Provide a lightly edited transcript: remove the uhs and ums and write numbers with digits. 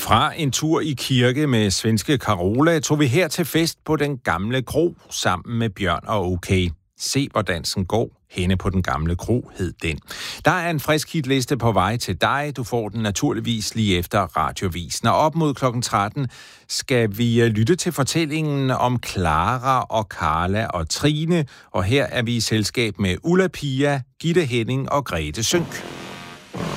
Fra en tur i kirke med svenske Carola tog vi her til fest på den gamle kro sammen med Bjørn og Okay. Se, hvor dansen går. Henne på den gamle kro hed den. Der er en frisk hitliste på vej til dig. Du får den naturligvis lige efter radiovisen. Og op mod klokken 13 skal vi lytte til fortællingen om Clara og Carla og Trine. Og her er vi i selskab med Ulla Pia, Gitte Henning og Grete Sønk.